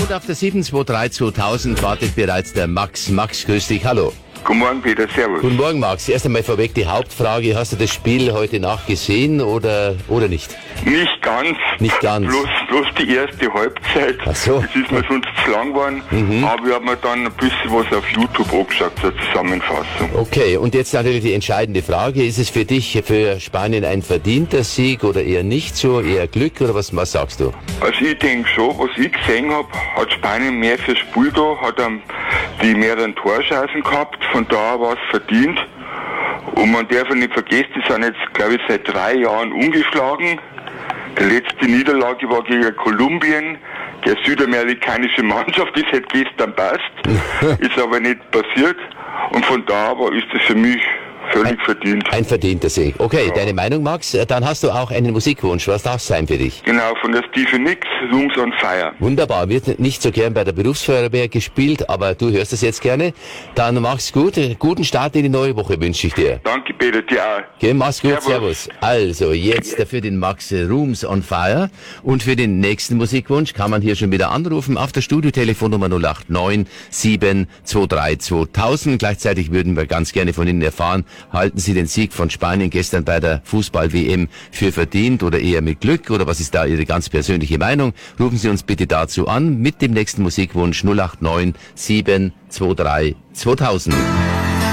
Und auf der 7232000 wartet bereits der Max. Max, grüß dich, hallo. Guten Morgen, Peter, servus. Guten Morgen, Max. Erst einmal vorweg die Hauptfrage. Hast du das Spiel heute Nacht gesehen oder nicht? Nicht ganz. Nicht ganz. Bloß die erste Halbzeit. Ach so. Das ist mir sonst zu lang geworden. Aber ich habe mir dann ein bisschen was auf YouTube angeschaut, zur Zusammenfassung. Okay, und jetzt natürlich die entscheidende Frage. Ist es für dich, für Spanien ein verdienter Sieg oder eher nicht so, eher Glück oder was sagst du? Also ich denke schon, was ich gesehen habe, hat Spanien mehr fürs Spiel da, hat die mehreren Torchancen gehabt, von da war es verdient. Und man darf ja nicht vergessen, die sind jetzt, glaube ich, seit 3 Jahren ungeschlagen. Die letzte Niederlage war gegen Kolumbien. Die südamerikanische Mannschaft, das hätte gestern passt, ist aber nicht passiert. Und von da aber ist es für mich völlig verdient. Ein verdienter Sieg. Okay, ja. Deine Meinung, Max? Dann hast du auch einen Musikwunsch. Was darf es sein für dich? Genau, von der Stevie Nicks, Rooms on Fire. Wunderbar. Wird nicht so gern bei der Berufsfeuerwehr gespielt, aber du hörst es jetzt gerne. Dann mach's gut. Guten Start in die neue Woche wünsche ich dir. Danke, Peter, dir auch. Okay, mach's gut. Servus. Also, jetzt für den Max Rooms on Fire. Und für den nächsten Musikwunsch kann man hier schon wieder anrufen auf der Studiotelefonnummer 089 723 2000. Gleichzeitig würden wir ganz gerne von Ihnen erfahren, halten Sie den Sieg von Spanien gestern bei der Fußball-WM für verdient oder eher mit Glück? Oder was ist da Ihre ganz persönliche Meinung? Rufen Sie uns bitte dazu an mit dem nächsten Musikwunsch 089 723 2000.